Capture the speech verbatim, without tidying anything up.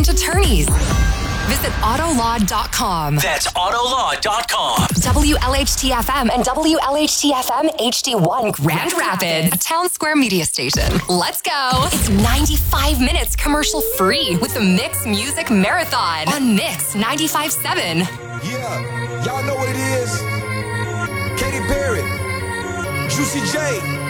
licensed attorneys. Visit autolaw dot com. That's autolaw dot com. W L H T F M and W L H T F M H D one Grand Rapids, a Town Square media station. Let's go. It's ninety-five minutes commercial free with the Mix Music Marathon on Mix ninety-five point seven. Yeah, y'all know what it is. Katy Perry, Juicy J.